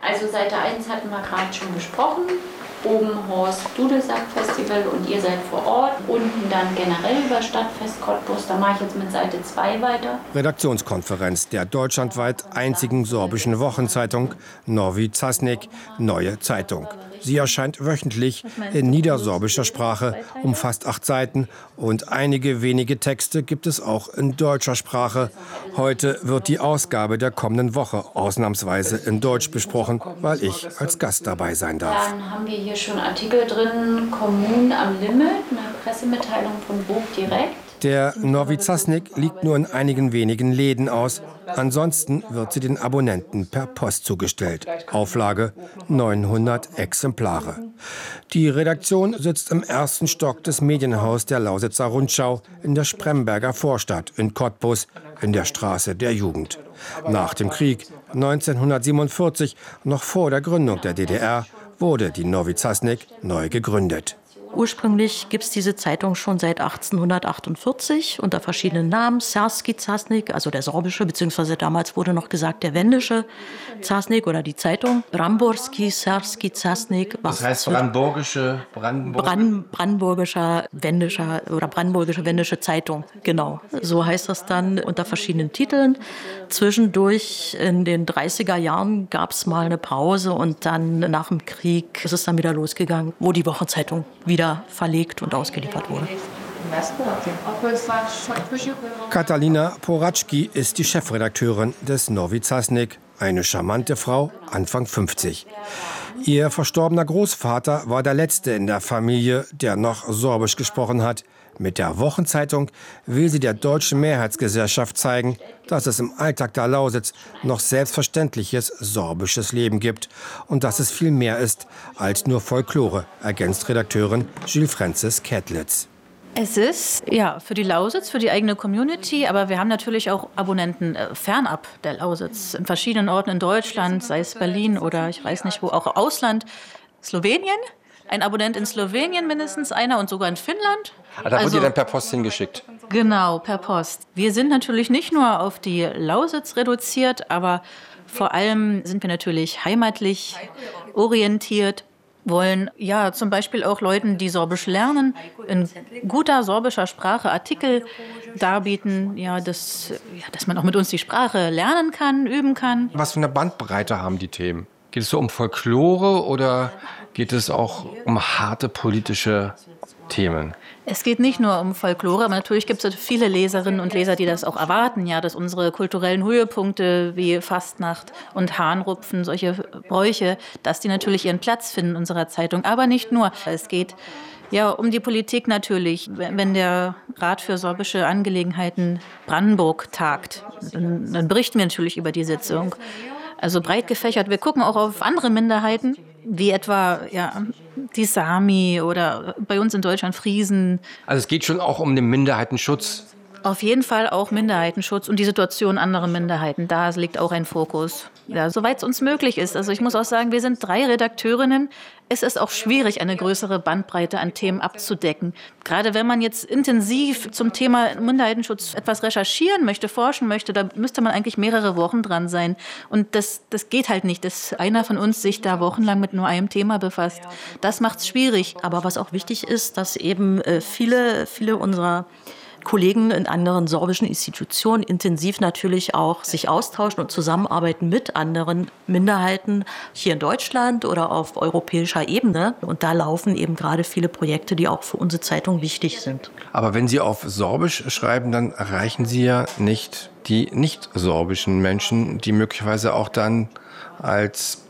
Also Seite 1 hatten wir gerade schon besprochen. Oben Horst Dudelsack Festival und ihr seid vor Ort. Unten dann generell über Stadtfest Cottbus. Da mache ich jetzt mit Seite 2 weiter. Redaktionskonferenz der deutschlandweit einzigen sorbischen Wochenzeitung Novi Časnik, Neue Zeitung. Sie erscheint wöchentlich in niedersorbischer Sprache, umfasst 8 Seiten und einige wenige Texte gibt es auch in deutscher Sprache. Heute wird die Ausgabe der kommenden Woche ausnahmsweise in Deutsch besprochen, weil ich als Gast dabei sein darf. Dann haben wir hier schon Artikel drin, Kommunen am Limit, eine Pressemitteilung von Buch direkt. Der Novi Časnik liegt nur in einigen wenigen Läden aus. Ansonsten wird sie den Abonnenten per Post zugestellt. Auflage 900 Exemplare. Die Redaktion sitzt im 1. Stock des Medienhaus der Lausitzer Rundschau in der Spremberger Vorstadt in Cottbus in der Straße der Jugend. Nach dem Krieg 1947, noch vor der Gründung der DDR, wurde die Novi Časnik neu gegründet. Ursprünglich gibt es diese Zeitung schon seit 1848 unter verschiedenen Namen. Srpski Časnik, also der sorbische, beziehungsweise damals wurde noch gesagt der wendische Časnik oder die Zeitung. Bramborski Srpski Časnik. Das heißt brandenburgische brandenburgischer wendischer oder brandenburgische wendische Zeitung. Genau, so heißt das dann unter verschiedenen Titeln. Zwischendurch in den 30er Jahren gab es mal eine Pause und dann nach dem Krieg ist es dann wieder losgegangen, wo die Wochenzeitung wieder verlegt und ausgeliefert wurde. Katalina Poraczki ist die Chefredakteurin des Novi Časnik, eine charmante Frau, Anfang 50. Ihr verstorbener Großvater war der letzte in der Familie, der noch Sorbisch gesprochen hat. Mit der Wochenzeitung will sie der deutschen Mehrheitsgesellschaft zeigen, dass es im Alltag der Lausitz noch selbstverständliches sorbisches Leben gibt und dass es viel mehr ist als nur Folklore, ergänzt Redakteurin Gilles Francis Kettlitz. Es ist ja für die Lausitz, für die eigene Community, aber wir haben natürlich auch Abonnenten fernab der Lausitz, in verschiedenen Orten in Deutschland, sei es Berlin oder ich weiß nicht wo, auch Ausland, Slowenien. Ein Abonnent in Slowenien mindestens einer und sogar in Finnland. Da wird ihr dann per Post hingeschickt? Genau, per Post. Wir sind natürlich nicht nur auf die Lausitz reduziert, aber vor allem sind wir natürlich heimatlich orientiert, wollen ja zum Beispiel auch Leuten, die Sorbisch lernen, in guter sorbischer Sprache Artikel darbieten, dass man auch mit uns die Sprache lernen kann, üben kann. Was für eine Bandbreite haben die Themen? Geht es so um Folklore oder geht es auch um harte politische Themen? Es geht nicht nur um Folklore, aber natürlich gibt es viele Leserinnen und Leser, die das auch erwarten, dass unsere kulturellen Höhepunkte wie Fastnacht und Hahnrupfen, solche Bräuche, dass die natürlich ihren Platz finden in unserer Zeitung. Aber nicht nur. Es geht um die Politik natürlich. Wenn der Rat für sorbische Angelegenheiten Brandenburg tagt, dann berichten wir natürlich über die Sitzung. Also breit gefächert. Wir gucken auch auf andere Minderheiten, wie etwa die Sami oder bei uns in Deutschland Friesen. Also es geht schon auch um den Minderheitenschutz. Auf jeden Fall auch Minderheitenschutz und die Situation anderer Minderheiten. Da liegt auch ein Fokus. Soweit es uns möglich ist. Also ich muss auch sagen, wir sind 3 Redakteurinnen. Es ist auch schwierig, eine größere Bandbreite an Themen abzudecken. Gerade wenn man jetzt intensiv zum Thema Minderheitenschutz etwas recherchieren möchte, forschen möchte, da müsste man eigentlich mehrere Wochen dran sein. Und das geht halt nicht, dass einer von uns sich da wochenlang mit nur einem Thema befasst. Das macht es schwierig. Aber was auch wichtig ist, dass eben viele unserer Kollegen in anderen sorbischen Institutionen intensiv natürlich auch sich austauschen und zusammenarbeiten mit anderen Minderheiten hier in Deutschland oder auf europäischer Ebene. Und da laufen eben gerade viele Projekte, die auch für unsere Zeitung wichtig sind. Aber wenn Sie auf Sorbisch schreiben, dann erreichen Sie ja nicht die nicht-sorbischen Menschen, die möglicherweise auch dann als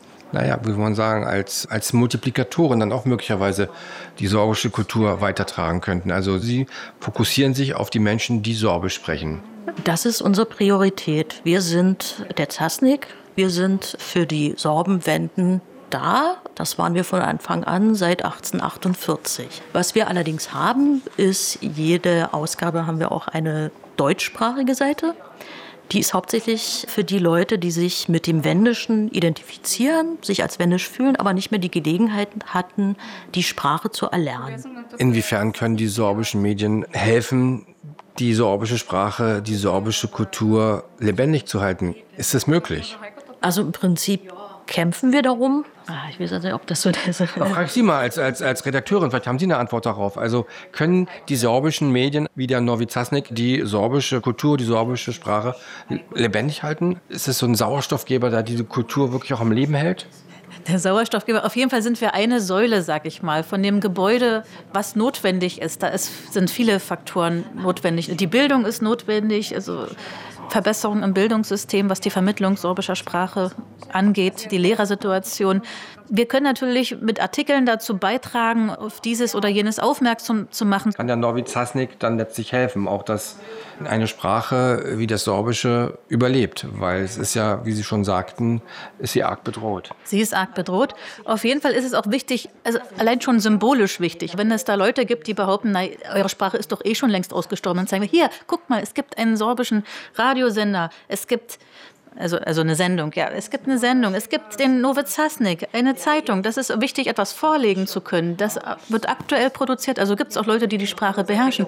Multiplikatoren dann auch möglicherweise die sorbische Kultur weitertragen könnten. Also Sie fokussieren sich auf die Menschen, die Sorbisch sprechen. Das ist unsere Priorität. Wir sind der Časnik, wir sind für die Sorbenwenden da. Das waren wir von Anfang an seit 1848. Was wir allerdings haben, ist, jede Ausgabe haben wir auch eine deutschsprachige Seite. Die ist hauptsächlich für die Leute, die sich mit dem Wendischen identifizieren, sich als wendisch fühlen, aber nicht mehr die Gelegenheit hatten, die Sprache zu erlernen. Inwiefern können die sorbischen Medien helfen, die sorbische Sprache, die sorbische Kultur lebendig zu halten? Ist das möglich? Also im Prinzip kämpfen wir darum. Ich weiß nicht, ob das so ist. Frage ich Sie mal als Redakteurin, vielleicht haben Sie eine Antwort darauf. Also können die sorbischen Medien wie der Novi Časnik die sorbische Kultur, die sorbische Sprache lebendig halten? Ist es so ein Sauerstoffgeber, der diese Kultur wirklich auch am Leben hält? Der Sauerstoffgeber, auf jeden Fall sind wir eine Säule, sag ich mal, von dem Gebäude, was notwendig ist. Sind viele Faktoren notwendig. Die Bildung ist notwendig, also Verbesserungen im Bildungssystem, was die Vermittlung sorbischer Sprache angeht, die Lehrersituation. Wir können natürlich mit Artikeln dazu beitragen, auf dieses oder jenes aufmerksam zu machen. Kann der Novi Časnik dann letztlich helfen, auch dass eine Sprache wie das Sorbische überlebt? Weil es ist ja, wie Sie schon sagten, ist sie arg bedroht. Sie ist arg bedroht. Auf jeden Fall ist es auch wichtig, also allein schon symbolisch wichtig. Wenn es da Leute gibt, die behaupten, na, eure Sprache ist doch eh schon längst ausgestorben, dann sagen wir, hier, guckt mal, es gibt einen sorbischen Radiosender, es gibt also eine Sendung, ja. Es gibt eine Sendung, es gibt den Novi Časnik, eine Zeitung. Das ist wichtig, etwas vorlegen zu können. Das wird aktuell produziert, also gibt es auch Leute, die die Sprache beherrschen.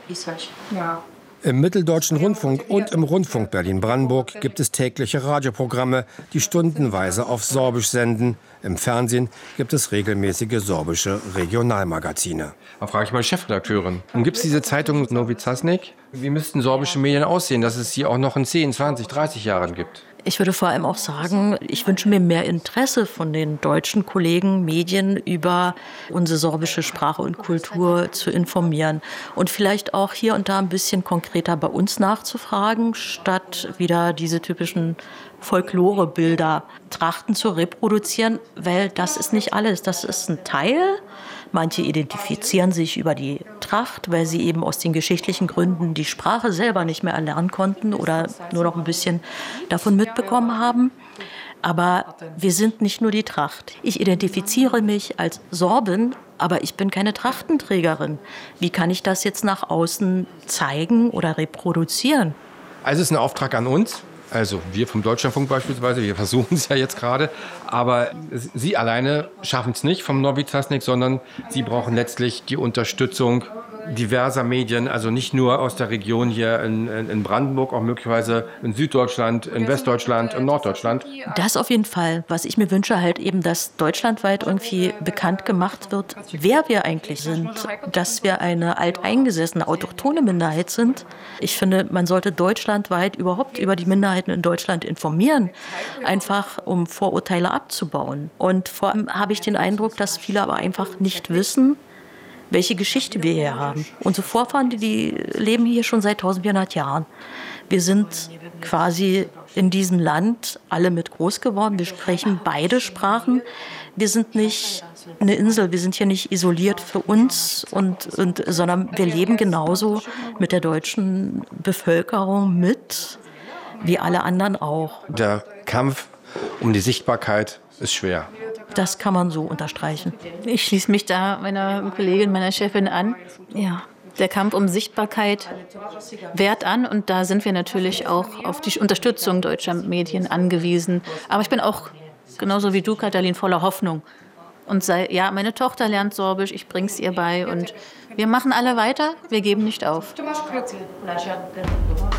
Im Mitteldeutschen Rundfunk und im Rundfunk Berlin-Brandenburg gibt es tägliche Radioprogramme, die stundenweise auf Sorbisch senden. Im Fernsehen gibt es regelmäßige sorbische Regionalmagazine. Da frage ich mal die Chefredakteurin. Und gibt es diese Zeitung Novi Časnik? Wie müssten sorbische Medien aussehen, dass es sie auch noch in 10, 20, 30 Jahren gibt? Ich würde vor allem auch sagen, ich wünsche mir mehr Interesse von den deutschen Kollegen, Medien über unsere sorbische Sprache und Kultur zu informieren. Und vielleicht auch hier und da ein bisschen konkreter bei uns nachzufragen, statt wieder diese typischen Folklorebilder, Trachten zu reproduzieren, weil das ist nicht alles. Das ist ein Teil. Manche identifizieren sich über die Tracht, weil sie eben aus den geschichtlichen Gründen die Sprache selber nicht mehr erlernen konnten oder nur noch ein bisschen davon mitbekommen haben. Aber wir sind nicht nur die Tracht. Ich identifiziere mich als Sorbin, aber ich bin keine Trachtenträgerin. Wie kann ich das jetzt nach außen zeigen oder reproduzieren? Also es ist ein Auftrag an uns. Also wir vom Deutschlandfunk beispielsweise, wir versuchen es ja jetzt gerade, aber Sie alleine schaffen es nicht vom Novi Časnik, sondern Sie brauchen letztlich die Unterstützung diverser Medien, also nicht nur aus der Region hier in Brandenburg, auch möglicherweise in Süddeutschland, in Westdeutschland, in Norddeutschland. Das auf jeden Fall. Was ich mir wünsche, halt eben, dass deutschlandweit irgendwie bekannt gemacht wird, wer wir eigentlich sind, dass wir eine alteingesessene, autochthone Minderheit sind. Ich finde, man sollte deutschlandweit überhaupt über die Minderheiten in Deutschland informieren, einfach um Vorurteile abzubauen. Und vor allem habe ich den Eindruck, dass viele aber einfach nicht wissen, welche Geschichte wir hier haben. Unsere Vorfahren, die leben hier schon seit 1400 Jahren. Wir sind quasi in diesem Land alle mit groß geworden. Wir sprechen beide Sprachen. Wir sind nicht eine Insel, wir sind hier nicht isoliert für uns, sondern wir leben genauso mit der deutschen Bevölkerung mit, wie alle anderen auch. Der Kampf um die Sichtbarkeit ist schwer. Das kann man so unterstreichen. Ich schließe mich da meiner Kollegin, meiner Chefin an. Ja, der Kampf um Sichtbarkeit währt an und da sind wir natürlich auch auf die Unterstützung deutscher Medien angewiesen. Aber ich bin auch, genauso wie du, Katalin, voller Hoffnung. Und ja, meine Tochter lernt Sorbisch, ich bringe es ihr bei und wir machen alle weiter, wir geben nicht auf.